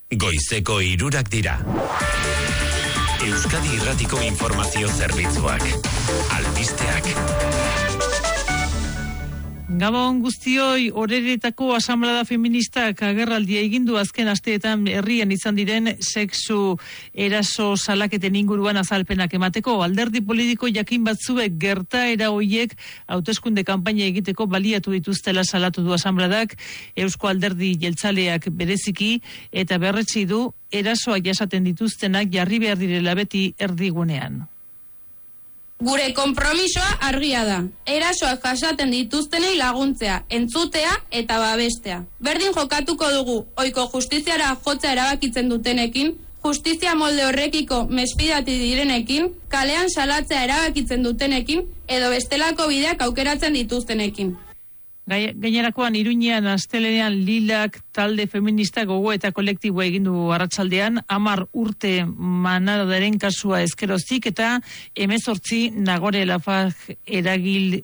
Goizeko 3 dira. Euskadi Irratiko Informazio Zerbitzuak. Albisteak. Gabon guztioi, Oreretako Asanblada Feministak agerraldia egin du azken asteetan herrian izan diren sexu eraso salaketen inguruan azalpenak emateko. Alderdi politiko jakin batzuek gertaera hoiek hauteskunde kanpaina egiteko baliatu dituztela salatu du Asanbladak, Eusko Alderdi Jeltzaleak bereziki, eta berretsi du erasoak jasaten dituztenak jarri behar direla beti erdigunean. Gure konpromisoa argia da. Erasoak jasaten dituztenei laguntzea, entzutea eta babestea. Berdin jokatuko dugu ohiko justiziara jotzea erabakitzen dutenekin, justizia molde horrekiko mesfidati direnekin, kalean salatzea erabakitzen dutenekin edo bestelako bideak aukeratzen dituztenekin. Gainerakoan Iruñean astelenean Lilak talde feminista gogo eta kolektiboa egin du arratsaldean 10 urte manadaren kasua ezkerozik eta 18 Nagore Lafag eragil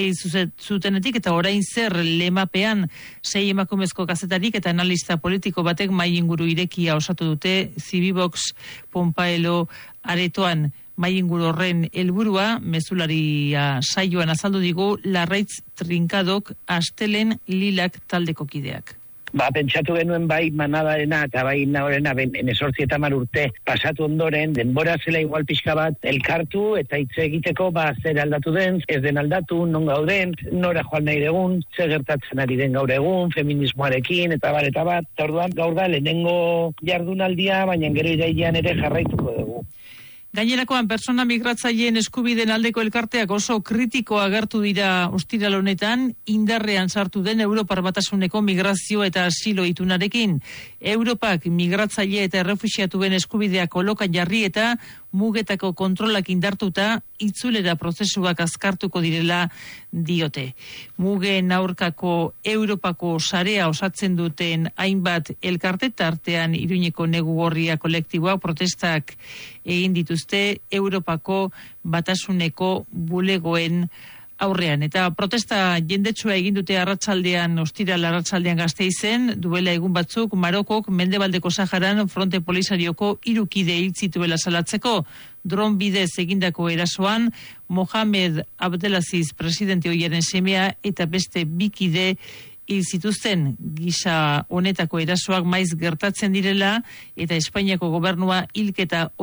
zutenetik eta orain zer lemapean 6 emakumezko kazetarik eta analista politiko batek mahai inguru irekia osatu dute Zibibox Pompaelo aretoan. Mahai inguru horren helburua mezularia saioan azaldu digu Larraitz Trinkadok astelen Lilak taldeko kideak. Pentsatu genuen bai manadarena eta bai nagorena 18 eta 10 urte pasatu ondoren, denbora zela igual pixka bat elkartu eta hitz egiteko zer aldatu den, ez den aldatu, non gauden, nora joan nahi dugun, zer gertatzen ari den gaur egun, feminismoarekin eta bar. Eta orduan gaur da lehenengo jardunaldia, baina gero irailean ere jarraituko dugu. Gainerakoan persona migratzaileen eskubideen aldeko elkarteak oso kritiko agertu dira ostiral honetan, indarrean sartu den Europar Batasuneko migrazio eta asilo itunarekin. Europak migratzaile eta errefuxiatuen eskubideak kolokan jarri eta mugetako kontrolak indartuta itzulera prozesuak azkartuko direla diote. Mugen aurkako Europako sarea osatzen duten hainbat elkarte tartean Iruñeko Negu Gorria kolektiboa protestak egin dituzte Europako Batasuneko bulegoen aurrean. Eta protesta jendetsua egin dute ostiral arratsaldean Gasteizen, duela egun batzuk Marokok Mendebaldeko Saharan fronte polisarioko 3 kide hil zituela salatzeko. Dron bidez egindako erasoan Mohamed Abdelaziz presidente ohiaren semea eta beste 2 kide hil zituzten. Gisa honetako erasoak maiz gertatzen direla eta Espainiako gobernua hilketa